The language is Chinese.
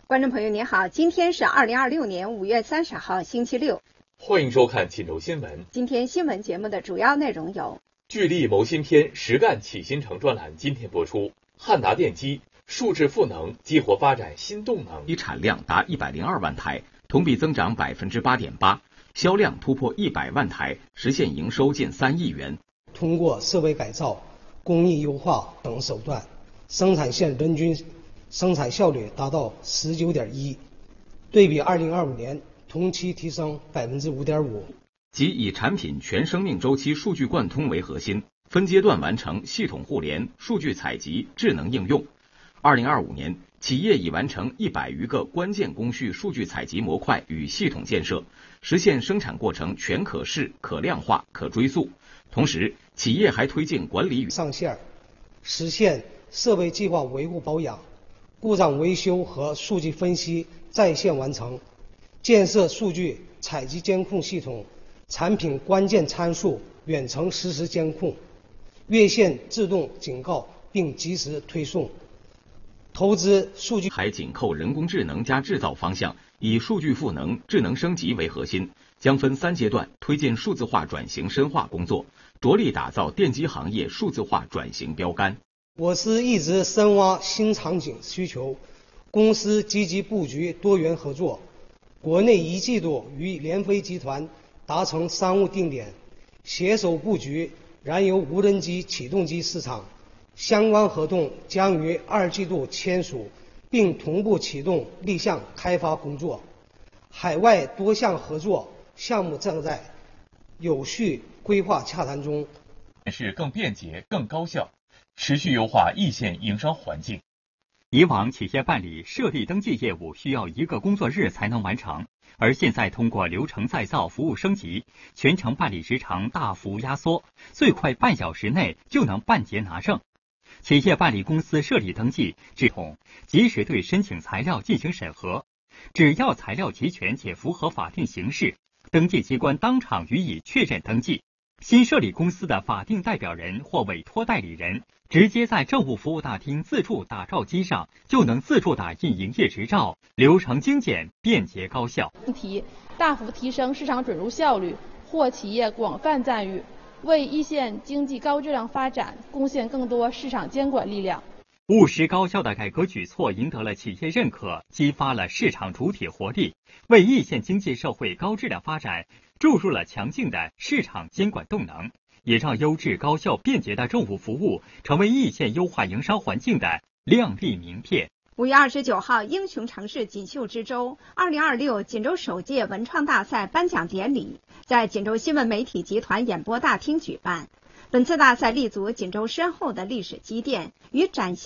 观众朋友您好，今天是2026年5月30号星期六， 欢迎收看锦州新闻。 今天新闻节目的主要内容有： 聚力谋新篇，实干启新城专栏今天播出。汉达电机数字赋能激活发展新动能， 产量达102万台，同比增长8.8%，销量突破100万台，实现营收近3亿元。 通过设备改造、工艺优化等手段，生产线人均生产效率达到19.1%，对比2025年同期提升5.5%。 即以产品全生命周期数据贯通为核心，分阶段完成系统互联、数据采集、智能应用。2025年，企业已完成100余个关键工序数据采集模块与系统建设，实现生产过程全可视、可量化、可追溯。同时，企业还推进管理与上线，实现设备计划维护保养、故障维修和数据分析在线完成，建设数据采集监控系统，产品关键参数远程实时监控，越线自动警告并及时推送。投资数据还紧扣人工智能加制造方向，以数据赋能、智能升级为核心，将分3阶段推进数字化转型深化工作，着力打造电机行业数字化转型标杆。 我司一直深挖新场景需求，公司积极布局多元合作。国内1季度与联飞集团达成商务定点，携手布局燃油无人机启动机市场，相关合同将于2季度签署，并同步启动立项开发工作。海外多项合作项目正在有序规划洽谈中， 是更便捷、更高效，持续优化一线营商环境。 以往企业办理设立登记业务需要1个工作日才能完成，而现在通过流程再造、服务升级，全程办理时长大幅压缩，最快半小时内就能办结拿证。企业办理公司设立登记，及时对申请材料进行审核，只要材料齐全且符合法定形式，登记机关当场予以确认登记。新设立公司的法定代表人或委托代理人，直接在政务服务大厅自助打照机上就能自助打印营业执照，流程精简、便捷高效。 大幅提升市场准入效率，获企业广泛赞誉，为一线经济高质量发展贡献更多市场监管力量。 务实高效的改革举措赢得了企业认可，激发了市场主体活力，为一线经济社会高质量发展注入了强劲的市场监管动能，也让优质、高效、便捷的政府服务成为一线优化营商环境的亮丽名片。 5月29号，英雄城市锦绣之州2026锦州首届文创大赛颁奖典礼在锦州新闻媒体集团演播大厅举办。本次大赛立足锦州深厚的历史积淀与展现